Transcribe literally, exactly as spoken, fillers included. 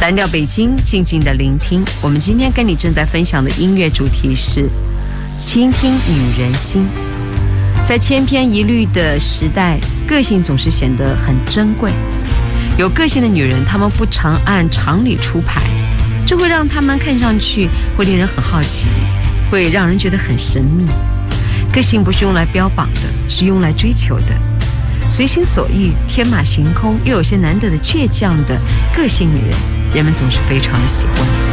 蓝调北京，静静的聆听。我们今天跟你正在分享的音乐主题是倾听女人心。在千篇一律的时代，个性总是显得很珍贵。有个性的女人，她们不常按常理出牌，这会让她们看上去会令人很好奇，会让人觉得很神秘。个性不是用来标榜的，是用来追求的。随心所欲、天马行空，又有些难得的倔强的个性女人，人们总是非常的喜欢。